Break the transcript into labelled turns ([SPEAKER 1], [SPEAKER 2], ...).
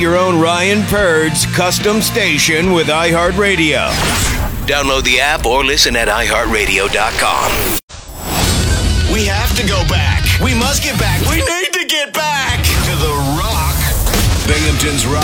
[SPEAKER 1] Your own Ryan Purd's custom station with iHeartRadio. Download the app or listen at iHeartRadio.com.
[SPEAKER 2] We have to go back. We must get back. We need to get back to The Rock. Binghamton's Rock.